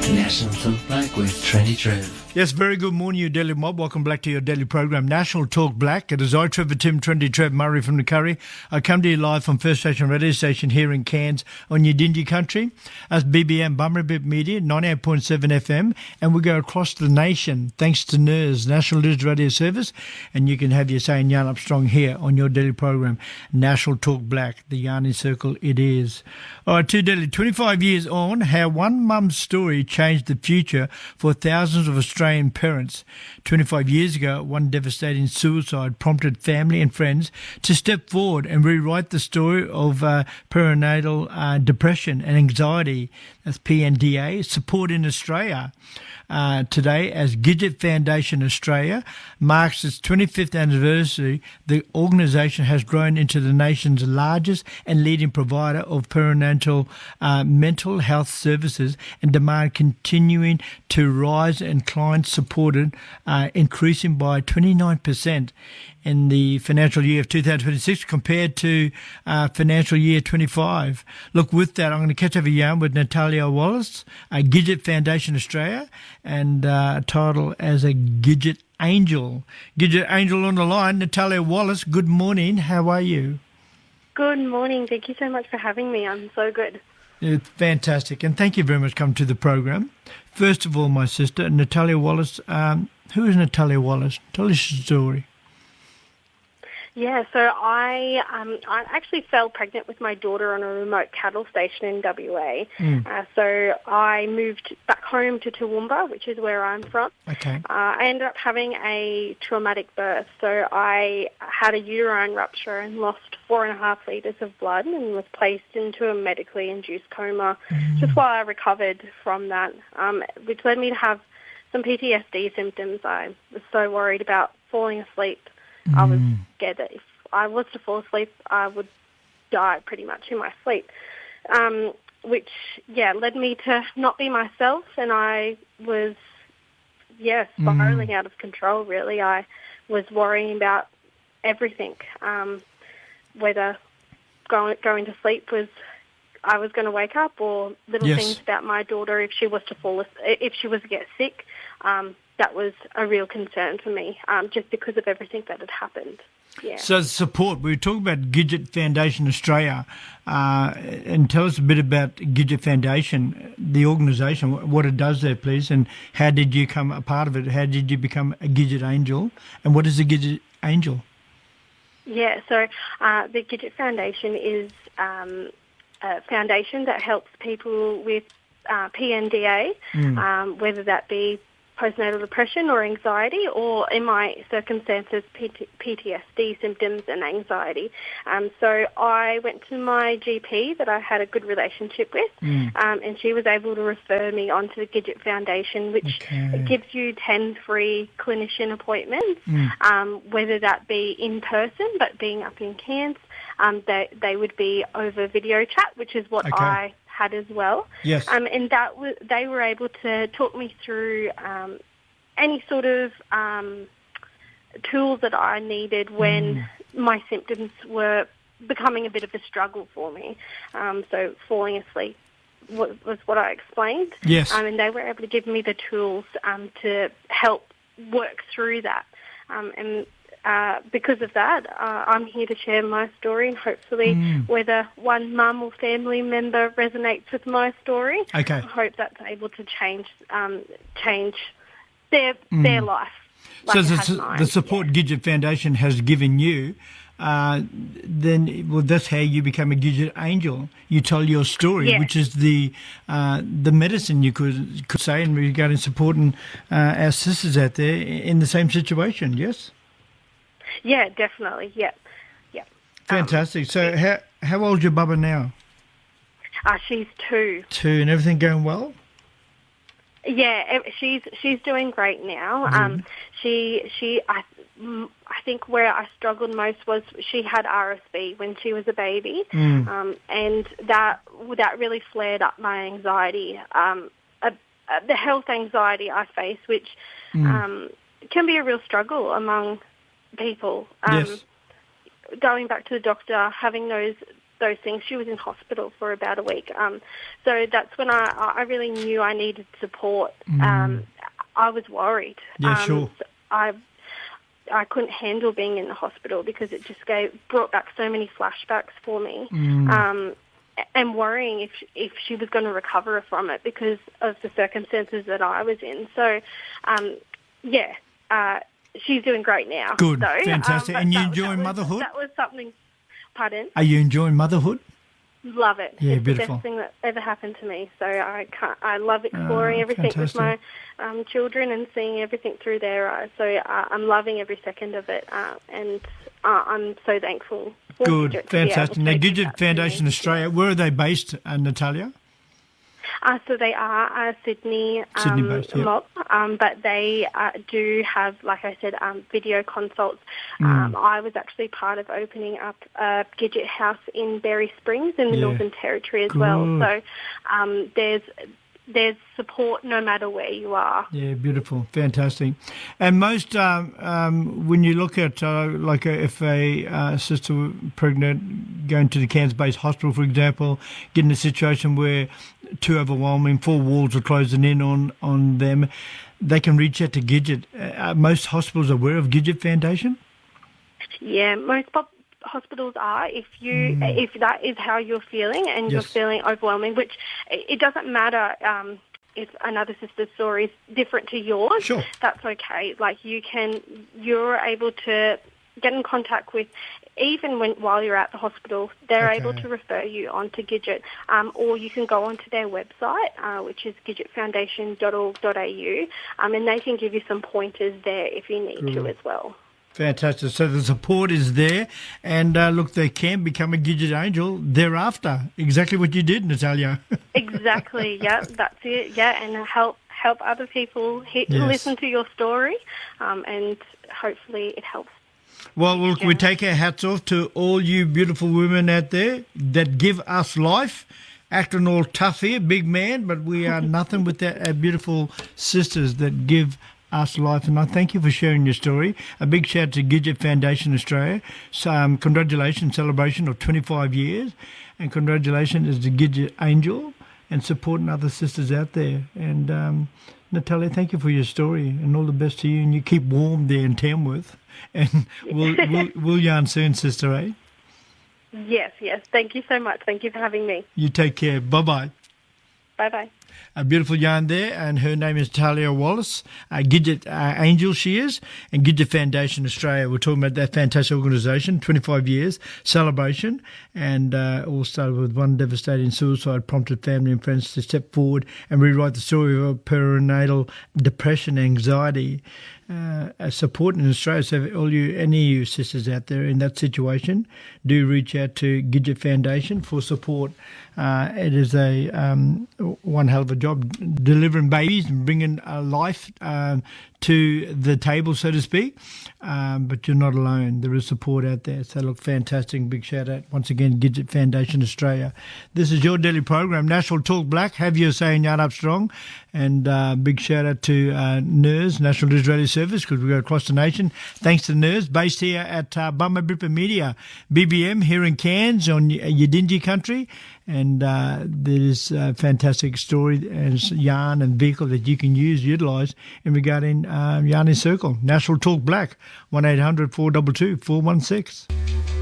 National Talk Black with Trendy Trev. Yes, very good morning, you daily mob. Welcome back to your daily program, National Talk Black. It is I, Trevor Tim, Trendy Trev Murray from the Curry. I come to you live from First Station Radio Station here in Cairns on your Dingy country. That's BBM Bummerbip Media, 98.7 FM. And we go across the nation thanks to NIRS, National News Radio Service. And you can have your say and yarn up strong here on your daily program, National Talk Black, the yarning circle it is. All right, 2 daily, 25 years on, how one mum's story changed the future for thousands of Australian parents. 25 years ago, one devastating suicide prompted family and friends to step forward and rewrite the story of perinatal depression and anxiety. That's PNDA, support in Australia. Today, as Gidget Foundation Australia marks its 25th anniversary, the organisation has grown into the nation's largest and leading provider of perinatal mental health services, and demand continuing to rise, and clients supported increasing by 29% in the financial year of 2026 compared to financial year 25. Look, with that, I'm going to catch up a yarn with Natalia Wallace, Gidget Foundation Australia, and title as a Gidget Angel. Gidget Angel on the line. Natalia Wallace, good morning. How are you? Good morning. Thank you so much for having me. I'm so good. It's fantastic. And thank you very much for coming to the program. First of all, my sister, Natalia Wallace. Who is Natalia Wallace? Tell us your story. Yeah, so I actually fell pregnant with my daughter on a remote cattle station in WA. So I moved back home to Toowoomba, which is where I'm from. Okay. I ended up having a traumatic birth. So I had a uterine rupture and lost 4.5 litres of blood and was placed into a medically induced coma just while I recovered from that, which led me to have some PTSD symptoms. I was so worried about falling asleep. I was scared that if I was to fall asleep, I would die pretty much in my sleep, which, led me to not be myself, and I was, spiraling out of control, really. I was worrying about everything, whether going to sleep was I was going to wake up, or little things about my daughter if she was to get sick. That was a real concern for me, just because of everything that had happened. Yeah. So support, we were talking about Gidget Foundation Australia, and tell us a bit about Gidget Foundation, the organisation, what it does there, please, and how did you become a part of it? How did you become a Gidget Angel, and what is a Gidget Angel? Yeah, so the Gidget Foundation is a foundation that helps people with PNDA, whether that be postnatal depression or anxiety, or in my circumstances, PTSD symptoms and anxiety. So I went to my GP that I had a good relationship with, and she was able to refer me onto the Gidget Foundation, which gives you 10 free clinician appointments, whether that be in person, but being up in Cairns, they would be over video chat, which is what I had as well. Yes. And they were able to talk me through any sort of tools that I needed when my symptoms were becoming a bit of a struggle for me. So falling asleep was what I explained. Yes. And they were able to give me the tools to help work through that. Because of that, I'm here to share my story, and hopefully whether one mum or family member resonates with my story, I hope that's able to change their life. So the support Gidget Foundation has given you, that's how you become a Gidget Angel. You tell your story, which is the medicine, you could say, in regarding supporting our sisters out there in the same situation, yes? Yeah, definitely. Yeah. Fantastic. So, how old's your bubba now? She's 2. 2, and everything going well? Yeah, she's doing great now. I think where I struggled most was she had RSV when she was a baby, and that really flared up my anxiety, the health anxiety I face, which can be a real struggle among people. Going back to the doctor, having those those things. She was in hospital for about a week. So that's when I really knew I needed support. I was worried. Yeah, sure. I couldn't handle being in the hospital because it just brought back so many flashbacks for me. And worrying if she was going to recover from it because of the circumstances that I was in. So, she's doing great now. Good, so, fantastic. And you enjoying motherhood? That was something. Pardon? Are you enjoying motherhood? Love it. Yeah, it's beautiful. the best thing that ever happened to me. So I love exploring everything fantastic. with my children and seeing everything through their eyes. So I'm loving every second of it, and I'm so thankful. Good, fantastic. Now, Gidget Foundation Australia, where are they based, Natalia? So they are Sydney-based, mob, but they do have, like I said, video consults. I was actually part of opening up a Gidget house in Berry Springs in the Northern Territory as well. So there's support no matter where you are. Yeah, beautiful, fantastic. And most, when you look at if a sister pregnant going to the Cairns-based hospital, for example, get in a situation where too overwhelming, 4 walls are closing in on them, they can reach out to Gidget. Most hospitals are aware of Gidget Foundation? Yeah, most hospitals are. If that is how you're feeling and you're feeling overwhelming, which it doesn't matter if another sister's story is different to yours, that's okay. Like you're able to get in contact with, even while you're at the hospital, they're able to refer you on to Gidget, or you can go onto their website, which is gidgetfoundation.org.au, and they can give you some pointers there if you need to as well. Fantastic. So the support is there, and look, they can become a Gidget Angel thereafter. Exactly what you did, Natalia. Exactly. Yeah, that's it. Yeah, and help other people listen to your story, and hopefully it helps. Well, look, we take our hats off to all you beautiful women out there that give us life. Acting all tough here, big man, but we are nothing without our beautiful sisters that give us life. And I thank you for sharing your story. A big shout out to Gidget Foundation Australia. So, congratulations, celebration of 25 years. And congratulations to Gidget Angel and supporting other sisters out there. And Natalia, thank you for your story and all the best to you. And you keep warm there in Tamworth. And we'll yarn soon, sister, eh? Yes. Thank you so much. Thank you for having me. You take care. Bye-bye. Bye-bye. A beautiful yarn there, and her name is Talia Wallace, Gidget Angel she is, and Gidget Foundation Australia. We're talking about that fantastic organisation, 25 years, celebration, and all started with one devastating suicide prompted family and friends to step forward and rewrite the story of perinatal depression, anxiety, support in Australia. So any of you sisters out there in that situation, do reach out to Gidget Foundation for support. It is a one hell of a job delivering babies and bringing life to the table, so to speak. But you're not alone. There is support out there. So look, fantastic. Big shout out once again, Gidget Foundation Australia. This is your daily program, National Talk Black. Have your say and yarn up strong. And big shout out to NIRS, National Israeli Service, because we go across the nation. Thanks to NIRS, based here at Bama Bripa Media, BBM, here in Cairns on Yidinji country. And there is a fantastic story and yarn and vehicle that you can utilise in regarding Yarn in Circle. National Talk Black, 1-800-422-416.